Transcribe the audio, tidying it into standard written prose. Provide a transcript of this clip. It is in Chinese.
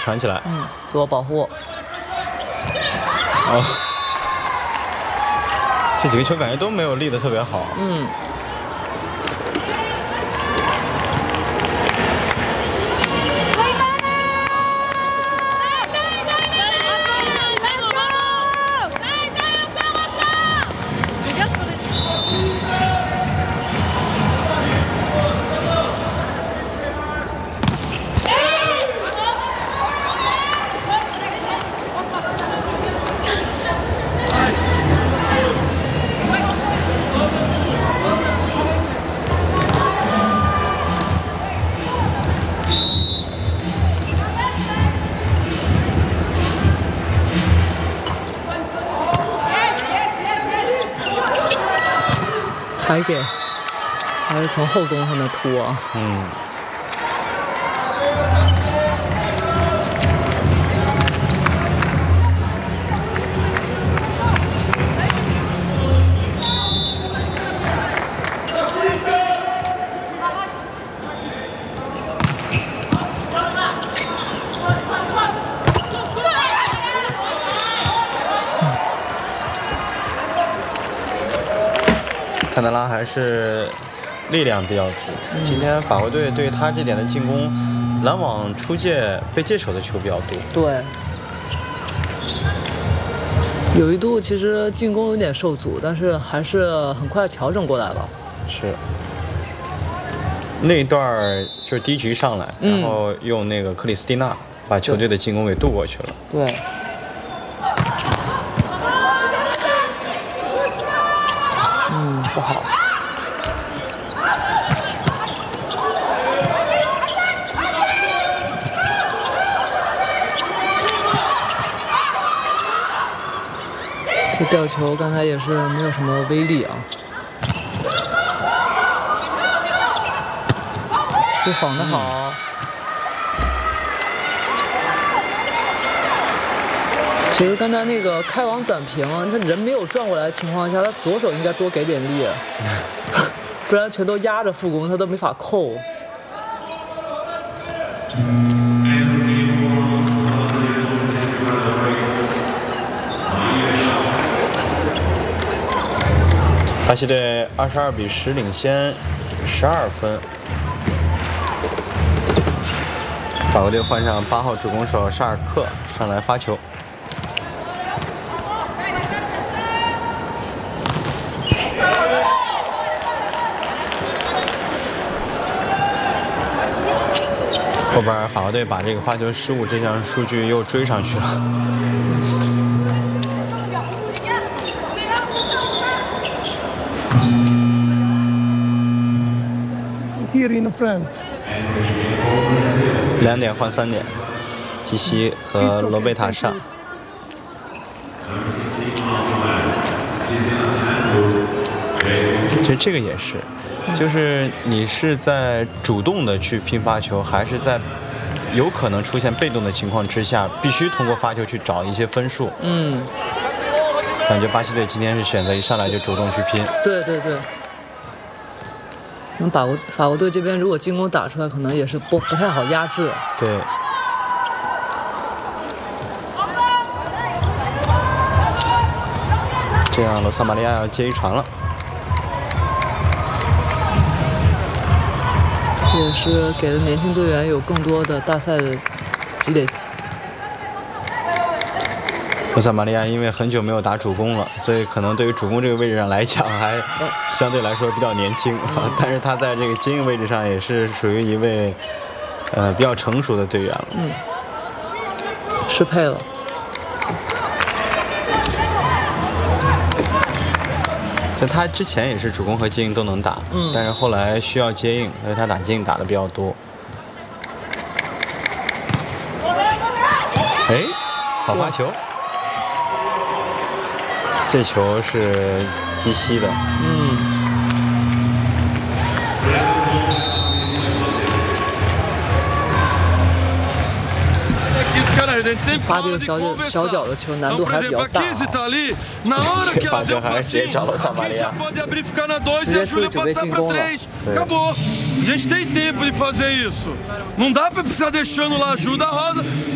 传起来。 自我保护。 哦，这几个球感觉都没有立得特别好。 还给，还是从后攻上面突啊。 坎德拉还是力量比较足。今天法国队对他这点的进攻，拦网出界被界手的球比较多。 对，有一度其实进攻有点受阻，但是还是很快调整过来了。 是。那一段就是第一局上来，然后用那个克里斯蒂娜把球队的进攻给渡过去了。 对。不好。这吊球刚才也是没有什么威力啊。这晃得好。其实刚才那个开网短平，他人没有转过来的情况下，他左手应该多给点力，不然全都压着副攻，他都没法扣。 巴西队22-10领先12分。法国队换上8号主攻手沙尔克上来发球。后边法国队把这个发球失误这项数据又追上去了。 Here in France. 2点换3点，基西和罗贝塔上。其实这个也是。就是你是在主动的去拼发球，还是在有可能出现被动的情况之下，必须通过发球去找一些分数？感觉巴西队今天是选择一上来就主动去拼。 对对对。那法国队这边如果进攻打出来，可能也是不太好压制。 对。这样罗萨玛利亚要接一传了。 也是给了年轻队员有更多的大赛的积累。 罗萨玛利亚因为很久没有打主攻了，所以可能对于主攻这个位置上来讲，还相对来说比较年轻。但是他在这个接应位置上也是属于一位比较成熟的队员了。 适配了。 在他之前也是主攻和接应都能打，但是后来需要接应，因为他打接应打的比较多。哎，好发球，这球是基西的。 发这个小脚的球难度还比较大。 这发球还是直接找了萨马利亚， 直接出去准备进攻了。 Acabou. A gente tem tempo de fazer isso. Não dá para precisar deixando lá ajuda a Rosa.